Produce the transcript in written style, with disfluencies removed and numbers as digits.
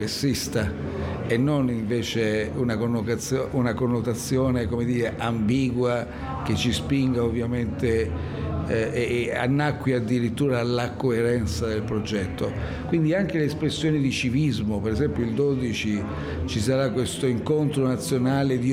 progressista e non invece una connotazione, come dire, ambigua che ci spinga ovviamente e annacqui addirittura alla coerenza del progetto. Quindi anche le espressioni di civismo, per esempio il 12 ci sarà questo incontro nazionale di